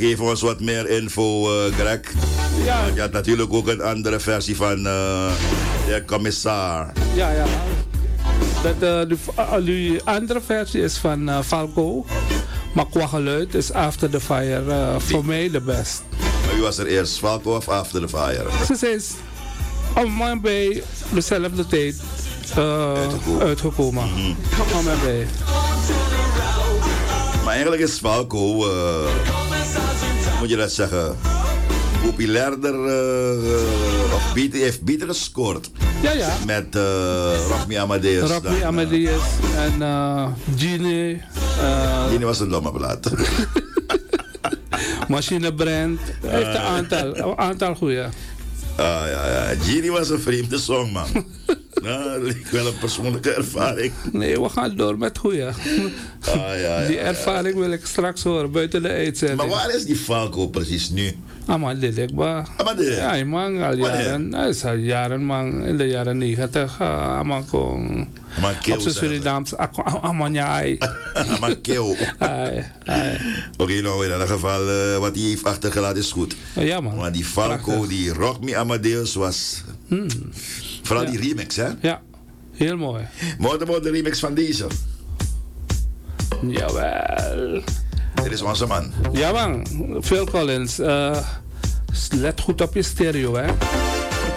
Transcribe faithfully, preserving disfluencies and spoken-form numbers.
geef ons wat meer info, uh, Greg. Ja. Je had natuurlijk ook een andere versie van uh, de commissar. Ja, ja. Dat, uh, de, uh, de andere versie is van uh, Falco. Maar qua geluid is After the Fire uh, voor mij de best. Maar wie was er eerst, Falco of After the Fire? Ze is allemaal bij dezelfde tijd uh, uitgekomen. uitgekomen. Mm-hmm. Allemaal bij. Maar eigenlijk is Falco, uh, moet je dat zeggen, populairder, uh, of beter, heeft beter gescoord. Ja, ja. Met uh, Rock Me Amadeus. Rock Me Amadeus uh, en uh, Genie. Uh, Genie was een domme blad. Machine Brand. Hij heeft een aantal, een aantal goeie. Ah ja, ja. Genie was een vreemde song, man. Nou, ik wil een persoonlijke ervaring. Nee, we gaan door met goeie. Ah, ja, ja, die ervaring wil ik straks horen buiten de uitzending. Maar waar is die Falco precies nu? Ah, man, dit ik ba. Ah, maar dit? Ja, man, al jaren. Hij is al jaren, man. In de jaren negentig. Ah, man, kon. Op zijn Surinaams. Ah, man, ja, hij. Ah, man, keel. Oké, nou, in ieder geval, uh, wat hij heeft achtergelaten is goed. Ja, man. Maar die Falco, prachtig. Die Rock Me Amadeus was... Hmm. Vooral ja. Die remix, hè? Ja, heel mooi. Moeten we de remix van deze? Jawel. Dit is onze man. Ja, man. Phil Collins. Uh, let goed op je stereo, hè.